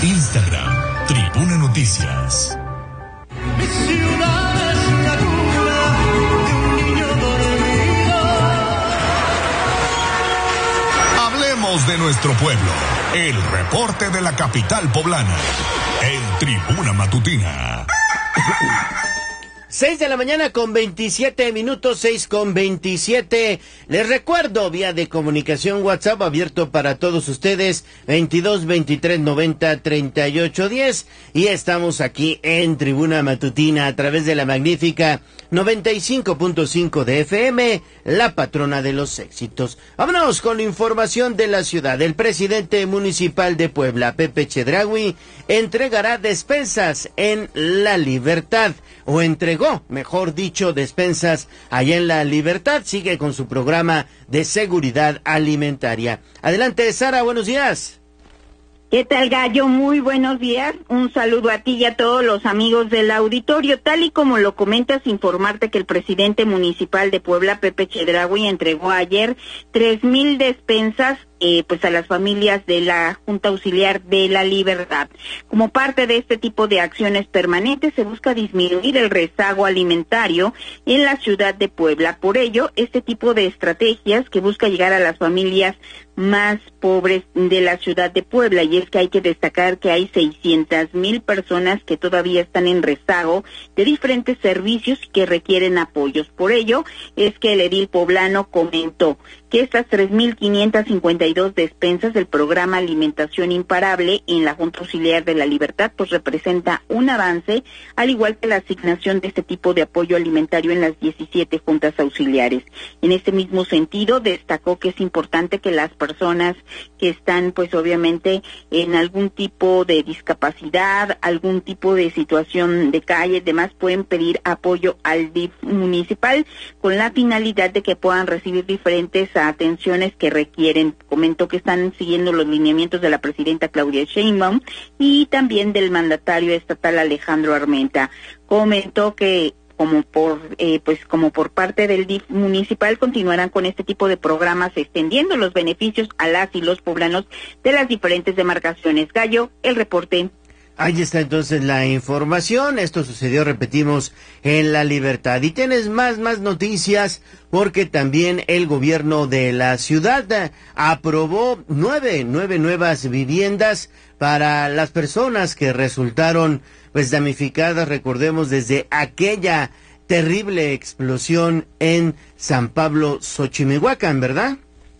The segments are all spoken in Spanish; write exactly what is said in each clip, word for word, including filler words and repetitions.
Instagram, Tribuna Noticias. Mi ciudad es la cuna de un niño dormido. Hablemos de nuestro pueblo. El reporte de la capital poblana. El Tribuna Matutina. Seis de la mañana con veintisiete minutos, seis con veintisiete. Les recuerdo, vía de comunicación WhatsApp abierto para todos ustedes, veintidós, veintitrés, noventa, treinta y ocho, diez. Y estamos aquí en Tribuna Matutina a través de la magnífica noventa y cinco punto cinco de F M, la patrona de los éxitos. Vámonos con la información de la ciudad. El presidente municipal de Puebla, Pepe Chedraui, entregará despensas en La Libertad, o entregó, mejor dicho, despensas allá en La Libertad. Sigue con su programa de seguridad alimentaria. Adelante, Sara, buenos días. ¿Qué tal, Gallo? Muy buenos días. Un saludo a ti y a todos los amigos del auditorio. Tal y como lo comentas, informarte que el presidente municipal de Puebla, Pepe Chedraui, entregó ayer tres mil despensas Eh, pues a las familias de la Junta Auxiliar de La Libertad. Como parte de este tipo de acciones permanentes, se busca disminuir el rezago alimentario en la ciudad de Puebla. Por ello, este tipo de estrategias que busca llegar a las familias más pobres de la ciudad de Puebla, y es que hay que destacar que hay seiscientas mil personas que todavía están en rezago de diferentes servicios que requieren apoyos. Por ello, es que el edil poblano comentó que estas tres mil quinientas cincuenta y dos despensas del programa Alimentación Imparable en la Junta Auxiliar de La Libertad pues representa un avance, al igual que la asignación de este tipo de apoyo alimentario en las diecisiete juntas auxiliares. En este mismo sentido, destacó que es importante que las personas que están pues obviamente en algún tipo de discapacidad, algún tipo de situación de calle, demás, pueden pedir apoyo al D I F municipal con la finalidad de que puedan recibir diferentes atenciones que requieren. Comentó que están siguiendo los lineamientos de la presidenta Claudia Sheinbaum y también del mandatario estatal Alejandro Armenta. Comentó que como por eh, pues como por parte del D I F municipal continuarán con este tipo de programas, extendiendo los beneficios a las y los poblanos de las diferentes demarcaciones. Gallo, el reporte. Ahí está entonces la información. Esto sucedió, repetimos, en La Libertad. Y tienes más, más noticias, porque también el gobierno de la ciudad aprobó nueve, nueve nuevas viviendas para las personas que resultaron pues damnificadas, recordemos, desde aquella terrible explosión en San Pablo, Xochimehuacán, ¿verdad?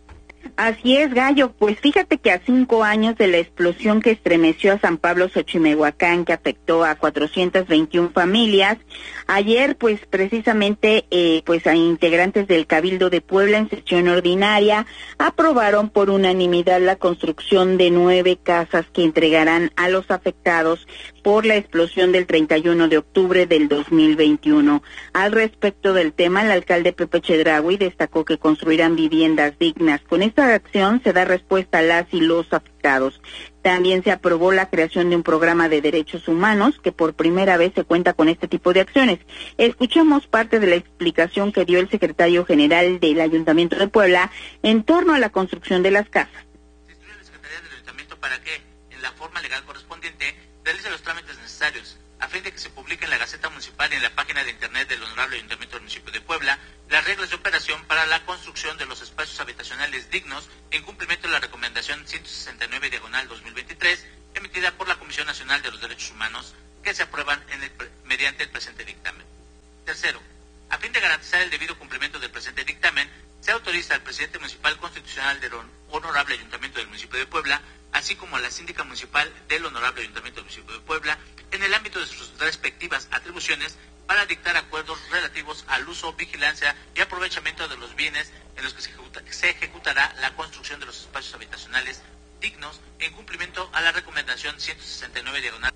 Así es, Gallo. Pues fíjate que a cinco años de la explosión que estremeció a San Pablo, Xochimehuacán, que afectó a cuatrocientas veintiuna familias, ayer, pues precisamente, eh, pues a integrantes del Cabildo de Puebla en sesión ordinaria aprobaron por unanimidad la construcción de nueve casas que entregarán a los afectados por la explosión del treinta y uno de octubre del dos mil veintiuno. Al respecto del tema, el alcalde Pepe Chedraui destacó que construirán viviendas dignas. Con esta acción se da respuesta a las y los afectados. También se aprobó la creación de un programa de derechos humanos que por primera vez se cuenta con este tipo de acciones. Escuchemos parte de la explicación que dio el secretario general del Ayuntamiento de Puebla en torno a la construcción de las casas. Se instruye a la Secretaría del Ayuntamiento para que, en la forma legal correspondiente, realice los trámites necesarios a fin de que se publique en la Gaceta Municipal y en la página de internet del Honorable Ayuntamiento del Municipio de Puebla las reglas de operación para la construcción de los espacios habitacionales dignos en cumplimiento de la recomendación ciento sesenta y nueve diagonal dos mil veintitrés emitida por la Comisión Nacional de los Derechos Humanos, que se aprueban en el, mediante el presente dictamen. Tercero, a fin de garantizar el debido cumplimiento del presente dictamen, se autoriza al presidente municipal constitucional del Honorable Ayuntamiento del Municipio de Puebla, así como a la síndica municipal del Honorable Ayuntamiento del Municipio de Puebla, en el ámbito de sus respectivas atribuciones, para dictar acuerdos relativos al uso, vigilancia y aprovechamiento de los bienes en los que se, ejecuta, se ejecutará la construcción de los espacios habitacionales dignos en cumplimiento a la recomendación ciento sesenta y nueve diagonal.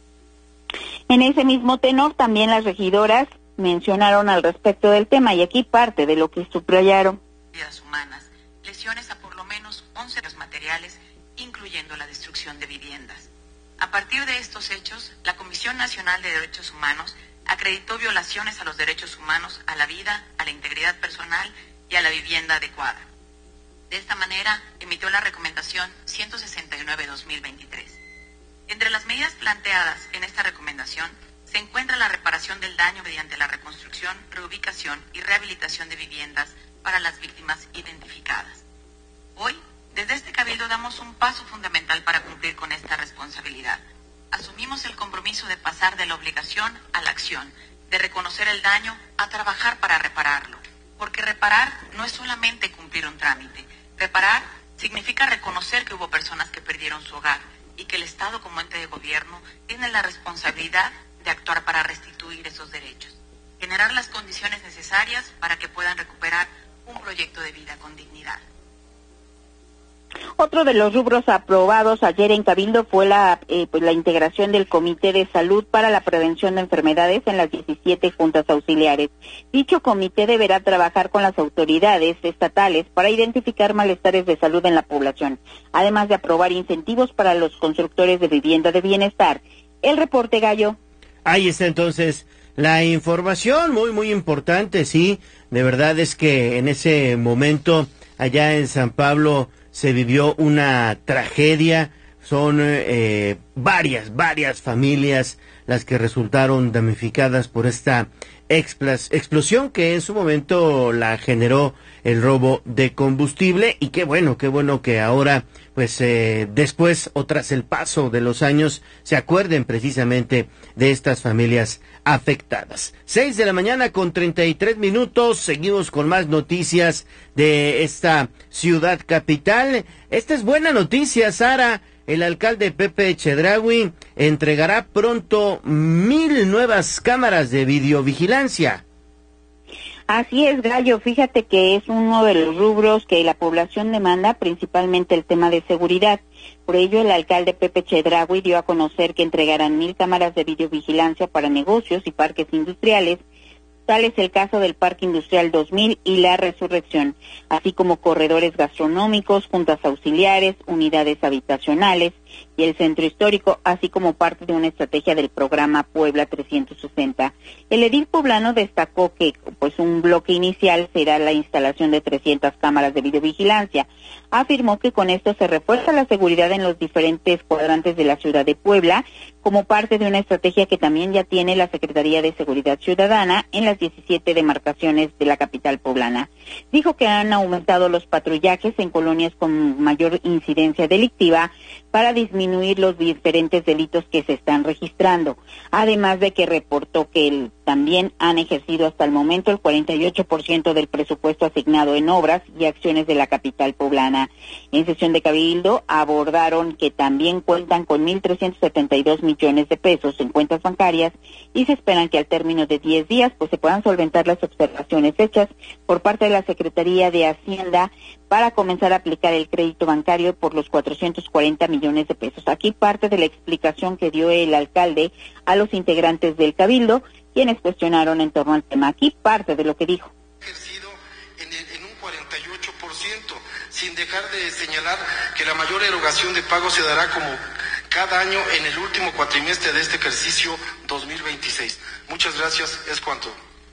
En ese mismo tenor, también las regidoras mencionaron al respecto del tema, y aquí parte de lo que subrayaron. Humanas, lesiones a por lo menos once materiales, incluyendo la destrucción de viviendas. A partir de estos hechos, la Comisión Nacional de Derechos Humanos acreditó violaciones a los derechos humanos, a la vida, a la integridad personal y a la vivienda adecuada. De esta manera, emitió la recomendación ciento sesenta y nueve guión dos mil veintitrés. Entre las medidas planteadas en esta recomendación se encuentra la reparación del daño mediante la reconstrucción, reubicación y rehabilitación de viviendas para las víctimas identificadas. Hoy, desde este Cabildo damos un paso fundamental para cumplir con esta responsabilidad. Asumimos el compromiso de pasar de la obligación a la acción, de reconocer el daño a trabajar para repararlo. Porque reparar no es solamente cumplir un trámite. Reparar significa reconocer que hubo personas que perdieron su hogar y que el Estado como ente de gobierno tiene la responsabilidad de actuar para restituir esos derechos. Generar las condiciones necesarias para que puedan recuperar un proyecto de vida con dignidad. Otro de los rubros aprobados ayer en Cabildo fue la eh, pues la integración del Comité de Salud para la Prevención de Enfermedades en las diecisiete juntas auxiliares. Dicho comité deberá trabajar con las autoridades estatales para identificar malestares de salud en la población, además de aprobar incentivos para los constructores de vivienda de bienestar. El reporte, Gallo. Ahí está entonces la información, muy muy importante, sí. De verdad es que en ese momento allá en San Pablo se vivió una tragedia. Son eh, varias, varias familias las que resultaron damnificadas por esta explosión que en su momento la generó el robo de combustible. Y qué bueno, qué bueno que ahora, pues eh, después o tras el paso de los años, se acuerden precisamente de estas familias afectadas. Seis de la mañana con treinta y tres minutos, seguimos con más noticias de esta ciudad capital. Esta es buena noticia, Sara. El alcalde Pepe Chedraui entregará pronto mil nuevas cámaras de videovigilancia. Así es, Gallo. Fíjate que es uno de los rubros que la población demanda, principalmente el tema de seguridad. Por ello, el alcalde Pepe Chedraui dio a conocer que entregarán mil cámaras de videovigilancia para negocios y parques industriales. Tal es el caso del Parque Industrial dos mil y La Resurrección, así como corredores gastronómicos, juntas auxiliares, unidades habitacionales y el centro histórico, así como parte de una estrategia del programa Puebla trescientos sesenta. El edil poblano destacó que pues un bloque inicial será la instalación de trescientas cámaras de videovigilancia. Afirmó que con esto se refuerza la seguridad en los diferentes cuadrantes de la ciudad de Puebla, como parte de una estrategia que también ya tiene la Secretaría de Seguridad Ciudadana en las diecisiete demarcaciones de la capital poblana. Dijo que han aumentado los patrullajes en colonias con mayor incidencia delictiva para disminuir los diferentes delitos que se están registrando, además de que reportó que el, también han ejercido hasta el momento el cuarenta y ocho por ciento del presupuesto asignado en obras y acciones de la capital poblana. En sesión de Cabildo abordaron que también cuentan con mil trescientos setenta y dos millones de pesos en cuentas bancarias y se esperan que al término de diez días pues se puedan solventar las observaciones hechas por parte de la Secretaría de Hacienda para comenzar a aplicar el crédito bancario por los cuatrocientos cuarenta millones de pesos. Aquí parte de la explicación que dio el alcalde a los integrantes del Cabildo, quienes cuestionaron en torno al tema. Aquí parte de lo que dijo. Ejercido en, el, en un cuarenta y ocho por ciento, sin dejar de señalar que la mayor erogación de pago se dará como cada año en el último cuatrimestre de este ejercicio dos mil veintiséis. Muchas gracias, es cuanto.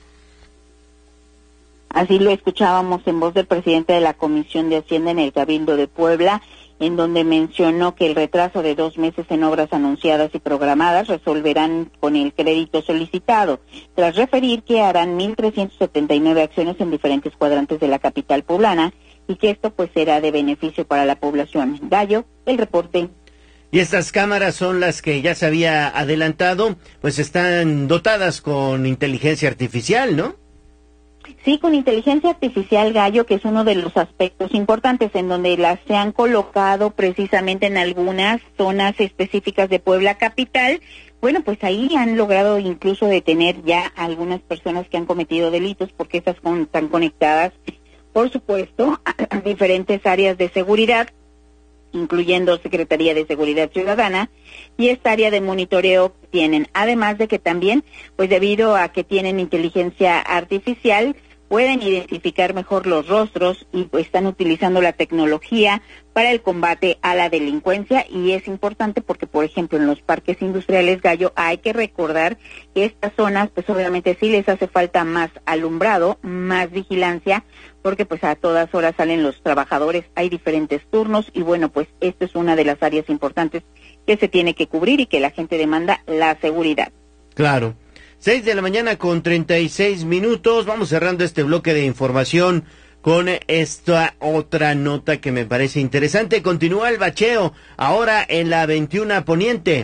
Así lo escuchábamos en voz del presidente de la Comisión de Hacienda en el Cabildo de Puebla, en donde mencionó que el retraso de dos meses en obras anunciadas y programadas resolverán con el crédito solicitado, tras referir que harán mil trescientas setenta y nueve acciones en diferentes cuadrantes de la capital poblana y que esto pues será de beneficio para la población. Gallo, el reporte. Y estas cámaras son las que ya se había adelantado, pues están dotadas con inteligencia artificial, ¿no? Sí, con inteligencia artificial, Gallo, que es uno de los aspectos importantes en donde las se han colocado precisamente en algunas zonas específicas de Puebla capital. Bueno, pues ahí han logrado incluso detener ya a algunas personas que han cometido delitos porque estas con, están conectadas, por supuesto, a diferentes áreas de seguridad, incluyendo Secretaría de Seguridad Ciudadana y esta área de monitoreo que tienen. Además de que también, pues debido a que tienen inteligencia artificial, pueden identificar mejor los rostros y pues están utilizando la tecnología para el combate a la delincuencia, y es importante porque, por ejemplo, en los parques industriales, Gallo, hay que recordar que estas zonas, pues obviamente sí les hace falta más alumbrado, más vigilancia, porque pues a todas horas salen los trabajadores, hay diferentes turnos, y bueno, pues esto es una de las áreas importantes que se tiene que cubrir y que la gente demanda, la seguridad. Claro. Seis de la mañana con treinta y seis minutos, vamos cerrando este bloque de información con esta otra nota que me parece interesante. Continúa el bacheo, ahora en la veintiuna Poniente.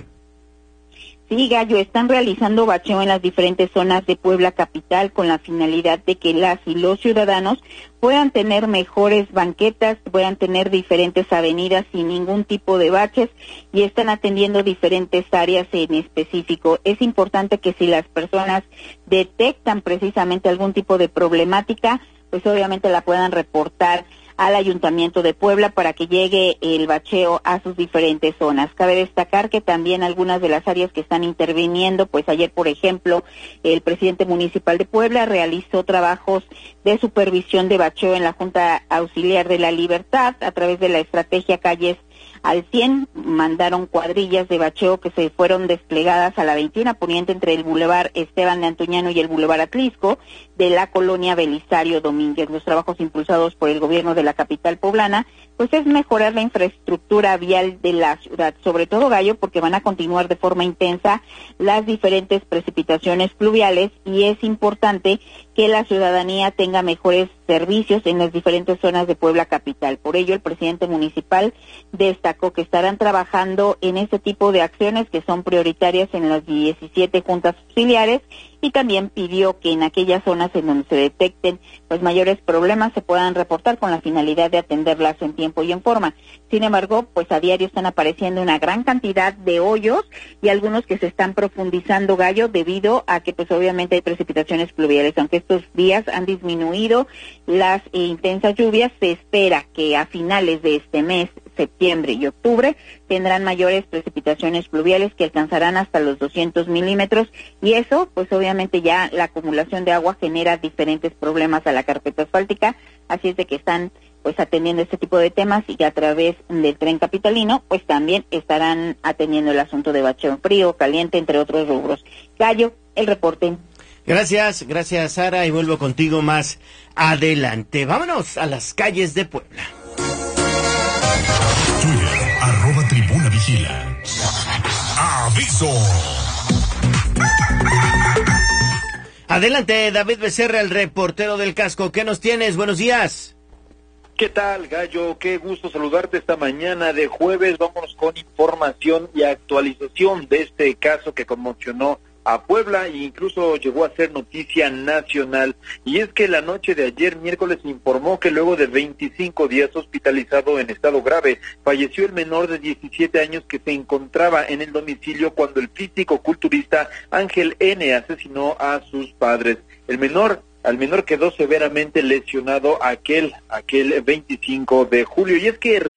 Sí, Gallo, están realizando bacheo en las diferentes zonas de Puebla capital con la finalidad de que las y los ciudadanos puedan tener mejores banquetas, puedan tener diferentes avenidas sin ningún tipo de baches, y están atendiendo diferentes áreas en específico. Es importante que si las personas detectan precisamente algún tipo de problemática, pues obviamente la puedan reportar al Ayuntamiento de Puebla para que llegue el bacheo a sus diferentes zonas. Cabe destacar que también algunas de las áreas que están interviniendo, pues ayer, por ejemplo, el presidente municipal de Puebla realizó trabajos de supervisión de bacheo en la Junta Auxiliar de la Libertad a través de la estrategia Calles al cien, mandaron cuadrillas de bacheo que se fueron desplegadas a la veintiuna Poniente entre el Boulevard Esteban de Antuñano y el Boulevard Atlisco de la colonia Belisario Domínguez. Los trabajos impulsados por el gobierno de la capital poblana, pues es mejorar la infraestructura vial de la ciudad, sobre todo, Gallo, porque van a continuar de forma intensa las diferentes precipitaciones pluviales, y es importante que la ciudadanía tenga mejores servicios en las diferentes zonas de Puebla capital. Por ello, el presidente municipal destacó que estarán trabajando en este tipo de acciones que son prioritarias en las diecisiete juntas auxiliares, y también pidió que en aquellas zonas en donde se detecten pues mayores problemas se puedan reportar con la finalidad de atenderlas en tiempo y en forma. Sin embargo, pues a diario están apareciendo una gran cantidad de hoyos y algunos que se están profundizando, Gallo, debido a que pues obviamente hay precipitaciones pluviales. Aunque estos días han disminuido las eh, intensas lluvias, se espera que a finales de este mes, septiembre y octubre, tendrán mayores precipitaciones pluviales que alcanzarán hasta los doscientos milímetros, y eso, pues obviamente ya la acumulación de agua genera diferentes problemas a la carpeta asfáltica, así es de que están pues atendiendo este tipo de temas, y a través del tren capitalino, pues también estarán atendiendo el asunto de bacheo frío, caliente, entre otros rubros. Gallo, el reporte. Gracias, gracias Sara, y vuelvo contigo más adelante. Vámonos a las calles de Puebla. Twitter, arroba Tribuna Vigila. ¡Aviso! Adelante, David Becerra, el reportero del casco. ¿Qué nos tienes? Buenos días. ¿Qué tal, Gallo? Qué gusto saludarte esta mañana de jueves. Vámonos con información y actualización de este caso que conmocionó a Puebla e incluso llegó a ser noticia nacional. Y es que la noche de ayer, miércoles, se informó que luego de veinticinco días hospitalizado en estado grave, falleció el menor de diecisiete años que se encontraba en el domicilio cuando el físico-culturista Ángel N. asesinó a sus padres. El menor Al menor quedó severamente lesionado aquel, aquel veinticinco de julio. Y es que